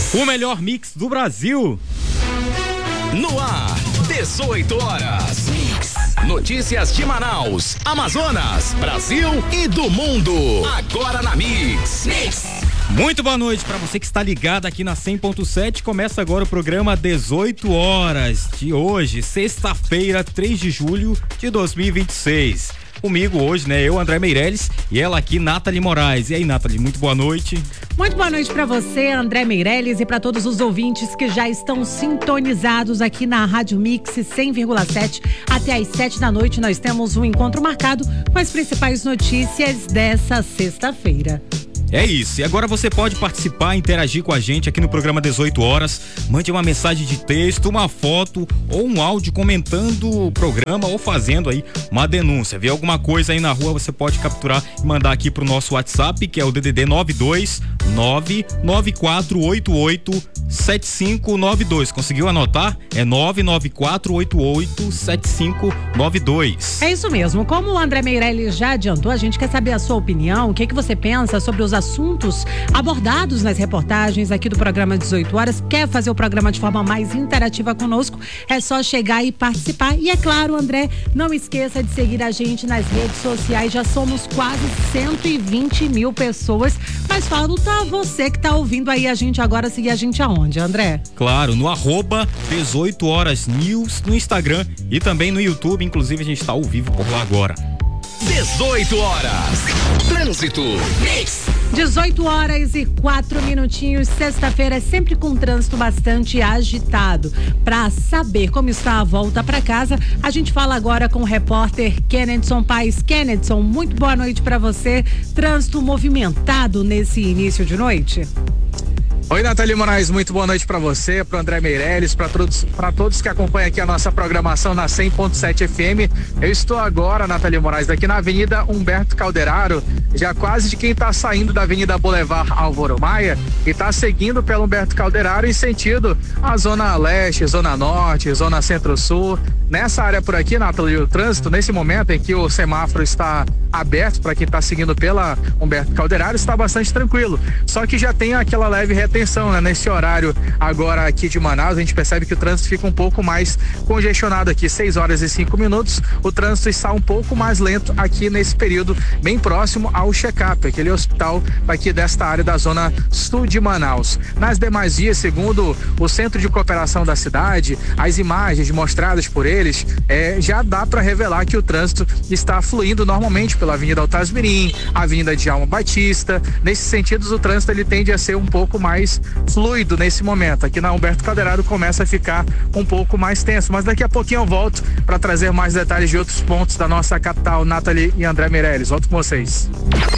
O melhor mix do Brasil. No ar, 18 horas. Notícias de Manaus, Amazonas, Brasil e do mundo. Agora na Mix. Muito boa noite para você que está ligado aqui na 100.7. Começa agora o programa 18 horas de hoje, sexta-feira, 3 de julho de 2026. Comigo hoje, né? Eu, André Meirelles, e ela aqui, Nathalie Moraes. E aí, Nathalie, muito boa noite. Muito boa noite para você, André Meirelles, e para todos os ouvintes que já estão sintonizados aqui na Rádio Mix 100,7. Até às 7 da noite nós temos um encontro marcado com as principais notícias dessa sexta-feira. É isso, e agora você pode participar, interagir com a gente aqui no programa 18 horas, mande uma mensagem de texto, uma foto ou um áudio comentando o programa ou fazendo aí uma denúncia. Vê alguma coisa aí na rua, você pode capturar e mandar aqui pro nosso WhatsApp, que é o DDD 92994887592. Conseguiu anotar? É 994887592. É isso mesmo, como o André Meirelles já adiantou, a gente quer saber a sua opinião, o que você pensa sobre os assuntos abordados nas reportagens aqui do programa 18 horas. Quer fazer o programa de forma mais interativa conosco? É só chegar e participar. E é claro, André, não esqueça de seguir a gente nas redes sociais. Já somos quase 120 mil pessoas, mas falta você que tá ouvindo aí a gente agora. Seguir a gente aonde, André? Claro, no @18 horas news no Instagram e também no YouTube. Inclusive a gente tá ao vivo por lá agora. 18 horas. Trânsito. 18 horas e 4 minutinhos. Sexta-feira é sempre com trânsito bastante agitado. Para saber como está a volta para casa, a gente fala agora com o repórter Kennedson Paes. Kennedson, muito boa noite para você. Trânsito movimentado nesse início de noite? Oi, Nathalie Moraes, muito boa noite para você, para André Meirelles, para todos que acompanham aqui a nossa programação na 100.7 FM. Eu estou agora, Nathalie Moraes, aqui na Avenida Humberto Calderaro, já quase de quem está saindo da Avenida Boulevard Álvaro Maia e está seguindo pelo Humberto Calderaro em sentido a Zona Leste, Zona Norte, Zona Centro-Sul. Nessa área por aqui, Nathalie, o trânsito, nesse momento em que o semáforo está aberto para quem está seguindo pela Humberto Calderaro, está bastante tranquilo. Só que já tem aquela leve retenção, né? Nesse horário agora aqui de Manaus, a gente percebe que o trânsito fica um pouco mais congestionado aqui, 6 horas e 5 minutos. O trânsito está um pouco mais lento aqui nesse período, bem próximo ao check-up, aquele hospital aqui desta área da zona sul de Manaus. Nas demais vias, segundo o Centro de Cooperação da cidade, as imagens mostradas por eles, já dá para revelar que o trânsito está fluindo normalmente pela Avenida Altasmirim, Avenida Djalma Batista. Nesses sentidos, o trânsito ele tende a ser um pouco mais fluido nesse momento. Aqui na Humberto Calderaro começa a ficar um pouco mais tenso, mas daqui a pouquinho eu volto para trazer mais detalhes de outros pontos da nossa capital. Nathalie e André Meirelles, volto com vocês.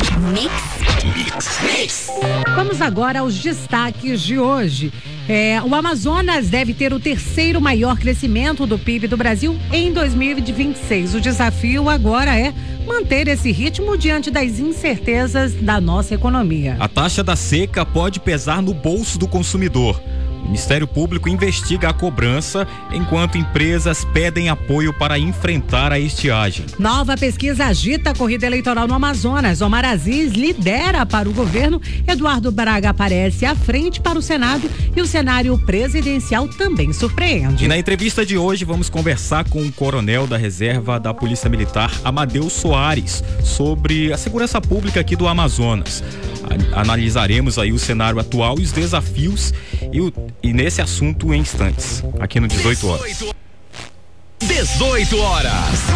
Vamos agora aos destaques de hoje. O Amazonas deve ter o terceiro maior crescimento do PIB do Brasil em 2026. O desafio agora é manter esse ritmo diante das incertezas da nossa economia. A taxa da seca pode pesar no bolso do consumidor. O Ministério Público investiga a cobrança, enquanto empresas pedem apoio para enfrentar a estiagem. Nova pesquisa agita a corrida eleitoral no Amazonas. Omar Aziz lidera para o governo, Eduardo Braga aparece à frente para o Senado e o cenário presidencial também surpreende. E na entrevista de hoje vamos conversar com o coronel da reserva da Polícia Militar, Amadeus Soares, sobre a segurança pública aqui do Amazonas. Analisaremos aí o cenário atual e os desafios e nesse assunto em instantes, aqui no 18 horas. 18 horas.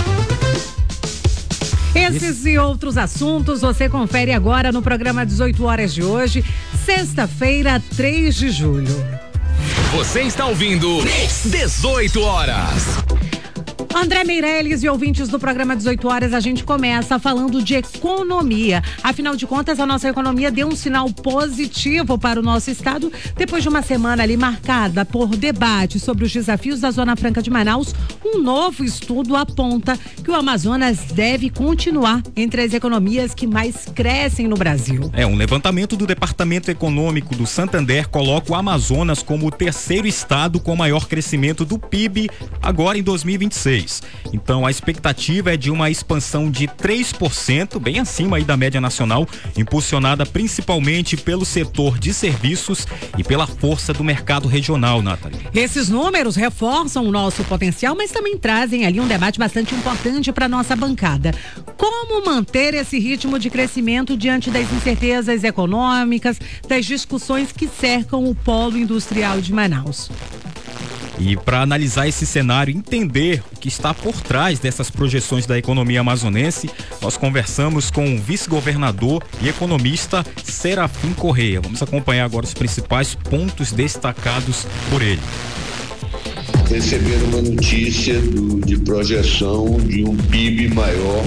Esses e outros assuntos você confere agora no programa 18 horas de hoje, sexta-feira, 3 de julho. Você está ouvindo 18 horas. André Meirelles e ouvintes do programa 18 horas, a gente começa falando de economia. Afinal de contas, a nossa economia deu um sinal positivo para o nosso estado depois de uma semana ali marcada por debate sobre os desafios da Zona Franca de Manaus. Um novo estudo aponta que o Amazonas deve continuar entre as economias que mais crescem no Brasil. Um levantamento do Departamento Econômico do Santander coloca o Amazonas como o terceiro estado com maior crescimento do PIB agora em 2026. 2022. Então a expectativa é de uma expansão de 3%, bem acima aí da média nacional, impulsionada principalmente pelo setor de serviços e pela força do mercado regional, Nathalie. Esses números reforçam o nosso potencial, mas também trazem ali um debate bastante importante para nossa bancada. Como manter esse ritmo de crescimento diante das incertezas econômicas, das discussões que cercam o polo industrial de Manaus? E para analisar esse cenário, entender o que está por trás dessas projeções da economia amazonense, nós conversamos com o vice-governador e economista Serafim Correia. Vamos acompanhar agora os principais pontos destacados por ele. Receber uma notícia de projeção de um PIB maior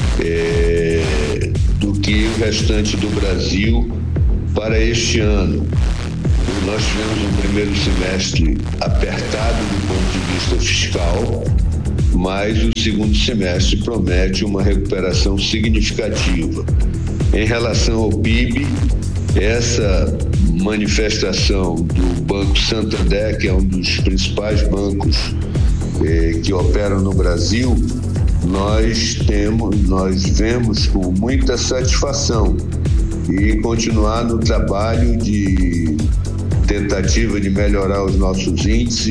do que o restante do Brasil para este ano. Nós tivemos um primeiro semestre apertado do ponto de vista fiscal, mas o segundo semestre promete uma recuperação significativa. Em relação ao PIB, essa manifestação do Banco Santander, que é um dos principais bancos que operam no Brasil, nós vemos com muita satisfação e continuar no trabalho de tentativa de melhorar os nossos índices